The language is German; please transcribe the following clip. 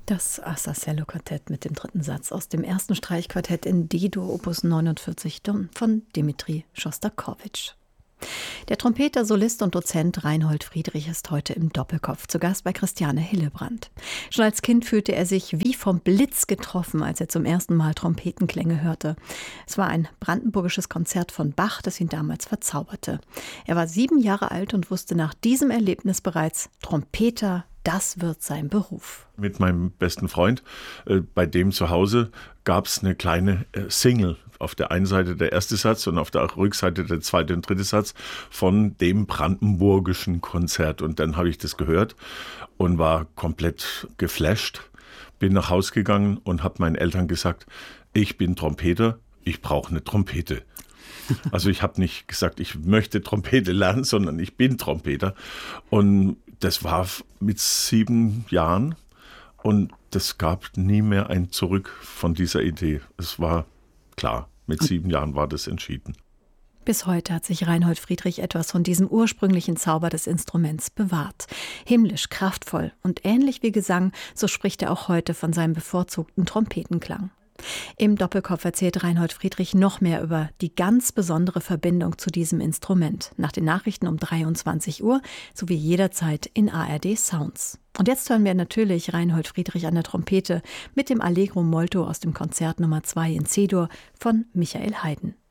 Das Assacello-Quartett mit dem dritten Satz aus dem ersten Streichquartett in D-Dur Opus 49 von Dmitri Schostakowitsch. Der Trompeter, Solist und Dozent Reinhold Friedrich ist heute im Doppelkopf zu Gast bei Christiane Hillebrand. Schon als Kind fühlte er sich wie vom Blitz getroffen, als er zum ersten Mal Trompetenklänge hörte. Es war ein brandenburgisches Konzert von Bach, das ihn damals verzauberte. Er war 7 Jahre alt und wusste nach diesem Erlebnis bereits, Trompeter, das wird sein Beruf. Mit meinem besten Freund, bei dem zu Hause, gab es eine kleine Single. Auf der einen Seite der erste Satz und auf der Rückseite der zweite und dritte Satz von dem brandenburgischen Konzert. Und dann habe ich das gehört und war komplett geflasht. Bin nach Hause gegangen und habe meinen Eltern gesagt, ich bin Trompeter, ich brauche eine Trompete. Also ich habe nicht gesagt, ich möchte Trompete lernen, sondern ich bin Trompeter. Und das war mit 7 Jahren und das gab nie mehr ein Zurück von dieser Idee. Es war klar, mit 7 Jahren war das entschieden. Bis heute hat sich Reinhold Friedrich etwas von diesem ursprünglichen Zauber des Instruments bewahrt. Himmlisch, kraftvoll und ähnlich wie Gesang, so spricht er auch heute von seinem bevorzugten Trompetenklang. Im Doppelkopf erzählt Reinhold Friedrich noch mehr über die ganz besondere Verbindung zu diesem Instrument. Nach den Nachrichten um 23 Uhr sowie jederzeit in ARD Sounds. Und jetzt hören wir natürlich Reinhold Friedrich an der Trompete mit dem Allegro molto aus dem Konzert Nummer 2 in C-Dur von Michael Haydn.